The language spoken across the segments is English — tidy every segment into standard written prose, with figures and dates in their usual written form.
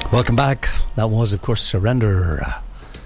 Welcome back. That was, of course, Surrender.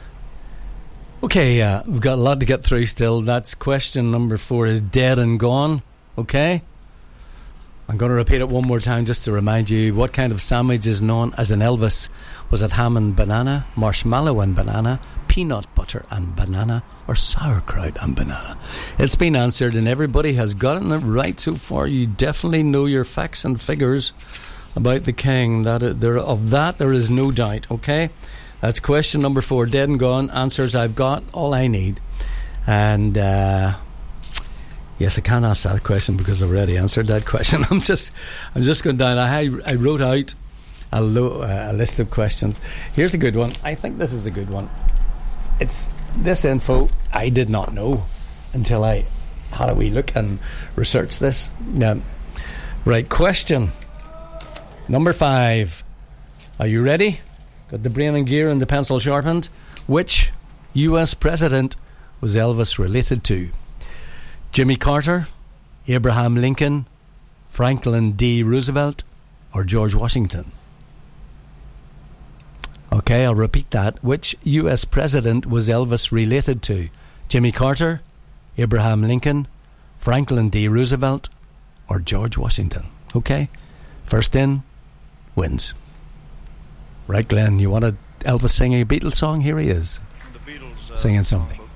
Okay, we've got a lot to get through still. That's question number 4 is Dead and Gone. Okay? I'm going to repeat it one more time just to remind you what kind of sandwich is known as an Elvis. Was it ham and banana, marshmallow and banana, peanut butter and banana, or sauerkraut and banana? It's been answered and everybody has gotten it right so far. You definitely know your facts and figures about the king. Of that there is no doubt. Okay, that's question number 4, Dead and Gone. Answers I've got, all I need. And yes, I can't ask that question because I've already answered that question. I'm just going down. I wrote out a list of questions. Here's a good one. I think this is a good one. It's this info I did not know until I had a wee look and researched this. Right, question number 5. Are you ready? Got the brain and gear and the pencil sharpened. Which US president was Elvis related to? Jimmy Carter, Abraham Lincoln, Franklin D. Roosevelt, or George Washington? Okay, I'll repeat that. Which US president was Elvis related to? Jimmy Carter, Abraham Lincoln, Franklin D. Roosevelt, or George Washington? Okay, first in wins. Right, Glenn, you wanted Elvis singing a Beatles song? Here he is, the Beatles, singing something.